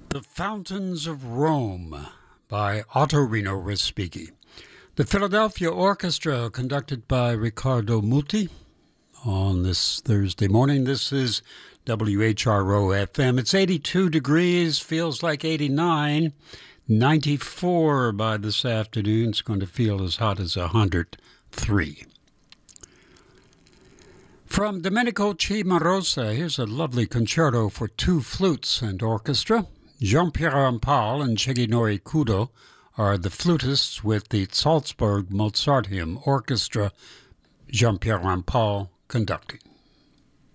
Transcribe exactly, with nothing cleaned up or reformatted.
The Fountains of Rome by Ottorino Respighi. The Philadelphia Orchestra, conducted by Riccardo Muti, on this Thursday morning. This is W H R O F M. It's eighty-two degrees, feels like eighty-nine. ninety-four by this afternoon. It's going to feel as hot as one hundred three. From Domenico Cimarosa, here's a lovely concerto for two flutes and orchestra. Jean-Pierre Rampal and Shigenori Kudo are the flutists with the Salzburg Mozarteum Orchestra. Jean-Pierre Rampal conducting.